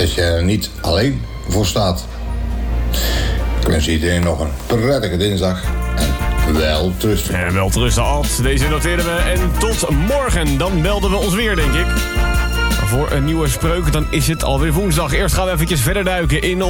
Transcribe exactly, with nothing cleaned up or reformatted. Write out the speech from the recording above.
dat je er niet alleen voor staat. Ik wens iedereen nog een prettige dinsdag en wel trusten. En wel trusten, Ad. Deze noteren we. En tot morgen. Dan melden we ons weer, denk ik. Voor een nieuwe spreuk, dan is het alweer woensdag. Eerst gaan we eventjes verder duiken in